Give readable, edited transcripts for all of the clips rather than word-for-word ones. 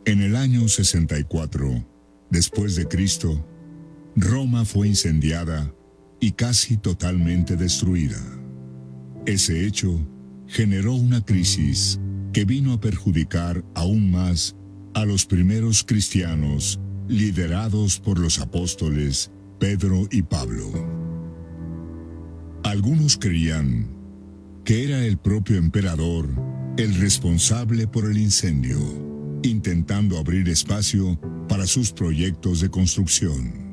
En el año 64, después de Cristo, Roma fue incendiada y casi totalmente destruida. Ese hecho generó una crisis que vino a perjudicar aún más a los primeros cristianos liderados por los apóstoles Pedro y Pablo. Algunos creían que era el propio emperador el responsable por el incendio, intentando abrir espacio para sus proyectos de construcción.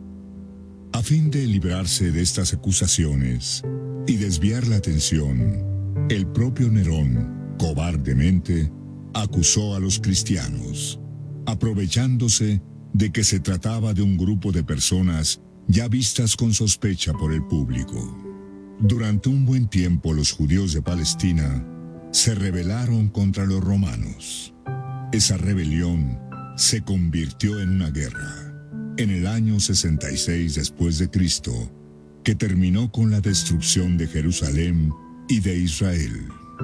A fin de librarse de estas acusaciones y desviar la atención, el propio Nerón, cobardemente, acusó a los cristianos, aprovechándose de que se trataba de un grupo de personas ya vistas con sospecha por el público. Durante un buen tiempo los judíos de Palestina se rebelaron contra los romanos. Esa rebelión se convirtió en una guerra en el año 66 después de Cristo, que terminó con la destrucción de Jerusalén y de Israel.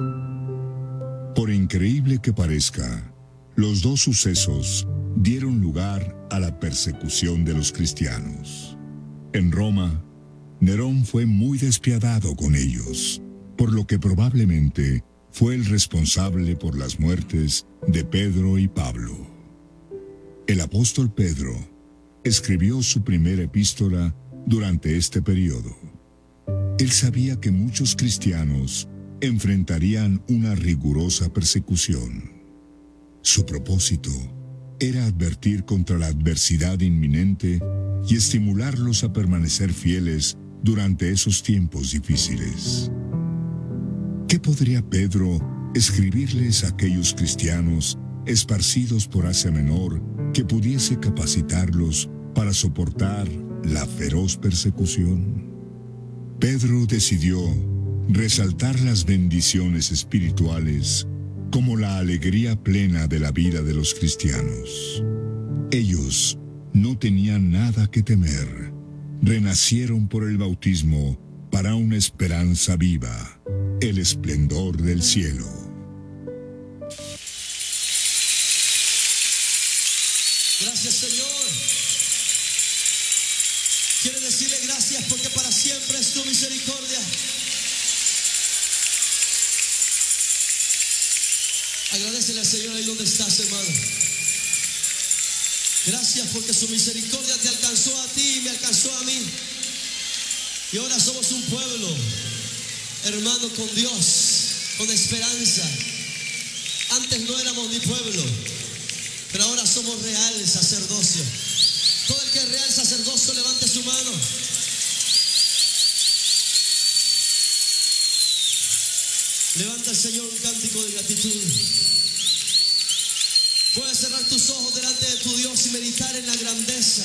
Por increíble que parezca, los dos sucesos dieron lugar a la persecución de los cristianos. En Roma, Nerón fue muy despiadado con ellos, por lo que probablemente fue el responsable por las muertes de Pedro y Pablo. El apóstol Pedro escribió su primera epístola durante este periodo. Él sabía que muchos cristianos enfrentarían una rigurosa persecución. Su propósito era advertir contra la adversidad inminente y estimularlos a permanecer fieles durante esos tiempos difíciles. ¿Qué podría Pedro escribirles a aquellos cristianos esparcidos por Asia Menor que pudiese capacitarlos para soportar la feroz persecución? Pedro decidió resaltar las bendiciones espirituales como la alegría plena de la vida de los cristianos. Ellos no tenían nada que temer. Renacieron por el bautismo para una esperanza viva, el esplendor del cielo. Gracias, Señor. Quiero decirle gracias porque para siempre es tu misericordia. Agradecele al Señor ahí donde estás, hermano. Gracias porque su misericordia te alcanzó a ti y me alcanzó a mí. Y ahora somos un pueblo, hermano, con Dios, con esperanza. Antes no éramos ni pueblo, pero ahora somos real sacerdocio. Todo el que es real sacerdocio, levante su mano. Levanta al Señor un cántico de gratitud. Puedes cerrar tus ojos delante de tu Dios y meditar en la grandeza.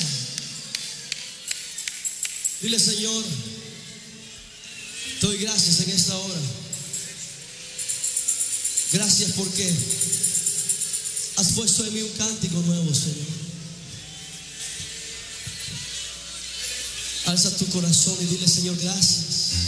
Dile, Señor, te doy gracias en esta hora. Gracias porque has puesto en mí un cántico nuevo, Señor. Alza tu corazón y dile, Señor, gracias.